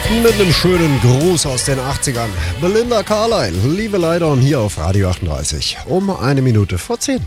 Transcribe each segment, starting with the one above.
Mit einem schönen Gruß aus den 80ern. Belinda Carlisle, Liebe Leider und hier auf Radio 38. Um 1:10.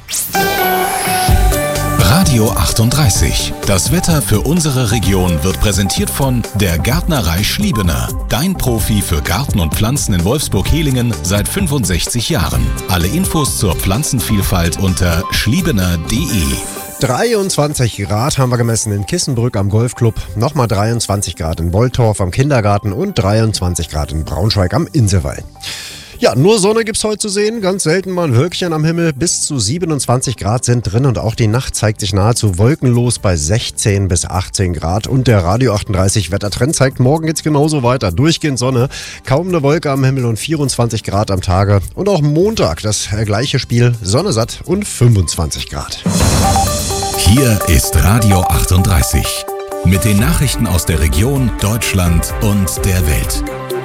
Radio 38. Das Wetter für unsere Region wird präsentiert von der Gärtnerei Schliebener. Dein Profi für Garten und Pflanzen in Wolfsburg-Hehlingen seit 65 Jahren. Alle Infos zur Pflanzenvielfalt unter schliebener.de. 23 Grad haben wir gemessen in Kissenbrück am Golfclub, nochmal 23 Grad in Woltorf am Kindergarten und 23 Grad in Braunschweig am Inselwall. Ja, nur Sonne gibt's heute zu sehen, ganz selten mal ein Wölkchen am Himmel. Bis zu 27 Grad sind drin und auch die Nacht zeigt sich nahezu wolkenlos bei 16 bis 18 Grad. Und der Radio 38 Wettertrend zeigt, morgen geht's genauso weiter. Durchgehend Sonne, kaum eine Wolke am Himmel und 24 Grad am Tage. Und auch Montag das gleiche Spiel, Sonne satt und 25 Grad. Hier ist Radio 38 mit den Nachrichten aus der Region, Deutschland und der Welt.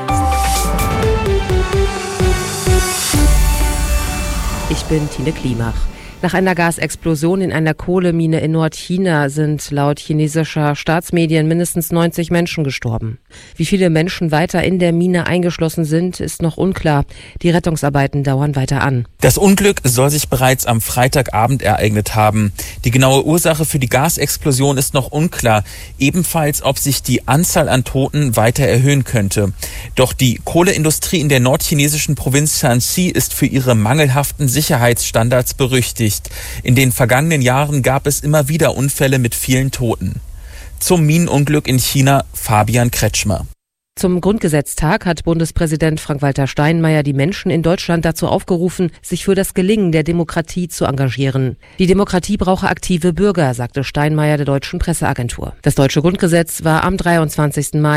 Ich bin Tine Klimach. Nach einer Gasexplosion in einer Kohlemine in Nordchina sind laut chinesischer Staatsmedien mindestens 90 Menschen gestorben. Wie viele Menschen weiter in der Mine eingeschlossen sind, ist noch unklar. Die Rettungsarbeiten dauern weiter an. Das Unglück soll sich bereits am Freitagabend ereignet haben. Die genaue Ursache für die Gasexplosion ist noch unklar. Ebenfalls, ob sich die Anzahl an Toten weiter erhöhen könnte. Doch die Kohleindustrie in der nordchinesischen Provinz Shanxi ist für ihre mangelhaften Sicherheitsstandards berüchtigt. In den vergangenen Jahren gab es immer wieder Unfälle mit vielen Toten. Zum Minenunglück in China, Fabian Kretschmer. Zum Grundgesetztag hat Bundespräsident Frank-Walter Steinmeier die Menschen in Deutschland dazu aufgerufen, sich für das Gelingen der Demokratie zu engagieren. Die Demokratie brauche aktive Bürger, sagte Steinmeier der Deutschen Presseagentur. Das deutsche Grundgesetz war am 23. Mai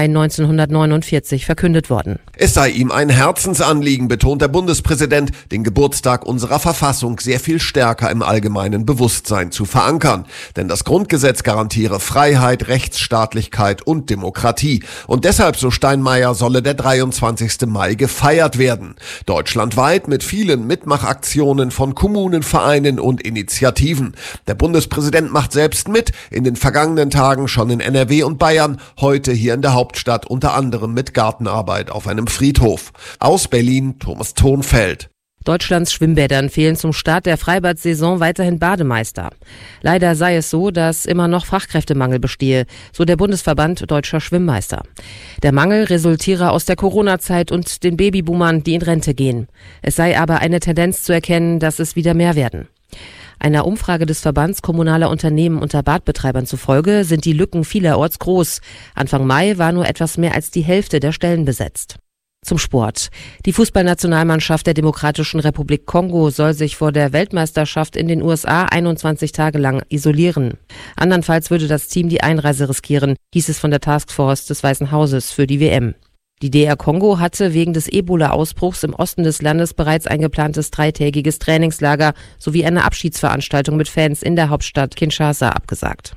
1949 verkündet worden. Es sei ihm ein Herzensanliegen, betont der Bundespräsident, den Geburtstag unserer Verfassung sehr viel stärker im allgemeinen Bewusstsein zu verankern. Denn das Grundgesetz garantiere Freiheit, Rechtsstaatlichkeit und Demokratie. Und deshalb, so Steinmeier, solle der 23. Mai gefeiert werden. Deutschlandweit mit vielen Mitmachaktionen von Kommunen, Vereinen und Initiativen. Der Bundespräsident macht selbst mit, in den vergangenen Tagen schon in NRW und Bayern, heute hier in der Hauptstadt unter anderem mit Gartenarbeit auf einem Friedhof. Aus Berlin, Thomas Thonfeld. Deutschlands Schwimmbädern fehlen zum Start der Freibad-Saison weiterhin Bademeister. Leider sei es so, dass immer noch Fachkräftemangel bestehe, so der Bundesverband Deutscher Schwimmmeister. Der Mangel resultiere aus der Corona-Zeit und den Babyboomern, die in Rente gehen. Es sei aber eine Tendenz zu erkennen, dass es wieder mehr werden. Einer Umfrage des Verbands kommunaler Unternehmen unter Badbetreibern zufolge sind die Lücken vielerorts groß. Anfang Mai war nur etwas mehr als die Hälfte der Stellen besetzt. Zum Sport. Die Fußballnationalmannschaft der Demokratischen Republik Kongo soll sich vor der Weltmeisterschaft in den USA 21 Tage lang isolieren. Andernfalls würde das Team die Einreise riskieren, hieß es von der Taskforce des Weißen Hauses für die WM. Die DR Kongo hatte wegen des Ebola-Ausbruchs im Osten des Landes bereits ein geplantes 3-tägiges Trainingslager sowie eine Abschiedsveranstaltung mit Fans in der Hauptstadt Kinshasa abgesagt.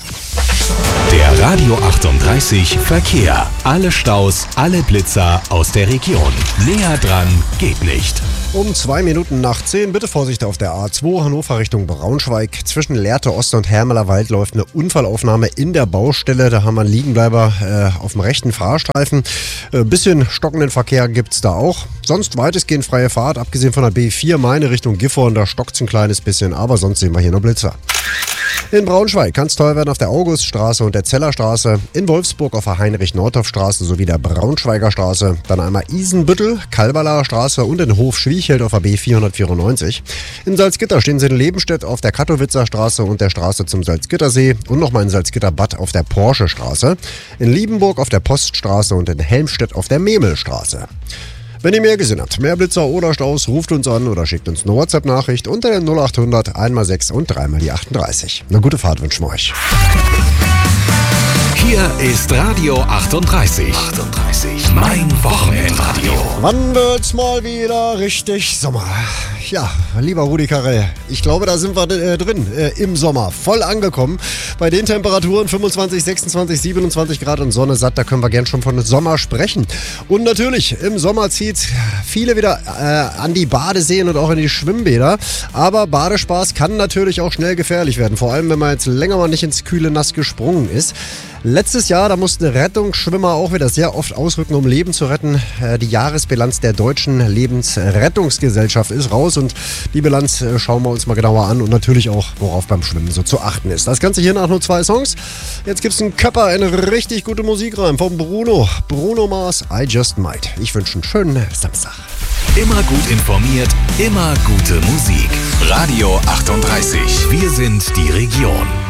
Der Radio 38 Verkehr. Alle Staus, alle Blitzer aus der Region. Näher dran geht nicht. Um 9:02, bitte Vorsicht auf der A2 Hannover Richtung Braunschweig. Zwischen Lehrte Ost und Hermeler Wald läuft eine Unfallaufnahme in der Baustelle. Da haben wir einen Liegenbleiber auf dem rechten Fahrstreifen. Bisschen stockenden Verkehr gibt's da auch. Sonst weitestgehend freie Fahrt, abgesehen von der B4 Meine Richtung Gifhorn. Da stockt's ein kleines bisschen, aber sonst sehen wir hier nur Blitzer. In Braunschweig kann es teuer werden auf der Auguststraße und der Zellerstraße, in Wolfsburg auf der Heinrich-Nordhoff-Straße sowie der Braunschweiger Straße, dann einmal Isenbüttel, Kalberlaer Straße und in Hof-Schwiecheld auf der B494. In Salzgitter stehen sie in Lebenstedt auf der Katowitzer Straße und der Straße zum Salzgittersee und nochmal in Salzgitter-Bad auf der Porsche-Straße, in Liebenburg auf der Poststraße und in Helmstedt auf der Memelstraße. Wenn ihr mehr gesehen habt, mehr Blitzer oder Staus, ruft uns an oder schickt uns eine WhatsApp-Nachricht unter der 0800 1x6 und 3x38. Eine gute Fahrt wünschen wir euch. Hier ist Radio 38. Mein Wochenendradio. Wann wird's mal wieder richtig Sommer? Ja, lieber Rudi Carrell, ich glaube, da sind wir drin, im Sommer, voll angekommen. Bei den Temperaturen 25, 26, 27 Grad und Sonne satt, da können wir gern schon von Sommer sprechen. Und natürlich, im Sommer zieht viele wieder an die Badeseen und auch in die Schwimmbäder. Aber Badespaß kann natürlich auch schnell gefährlich werden, vor allem wenn man jetzt länger mal nicht ins kühle Nass gesprungen ist. Letztes Jahr, da mussten Rettungsschwimmer auch wieder sehr oft ausrücken, um Leben zu retten. Die Jahresbilanz der Deutschen Lebensrettungsgesellschaft ist raus und die Bilanz schauen wir uns mal genauer an und natürlich auch, worauf beim Schwimmen so zu achten ist. Das Ganze hier nach nur 2 Songs. Jetzt gibt's einen Köpper, eine richtig gute Musik rein vom Bruno. Bruno Mars, I Just Might. Ich wünsche einen schönen Samstag. Immer gut informiert, immer gute Musik. Radio 38. Wir sind die Region.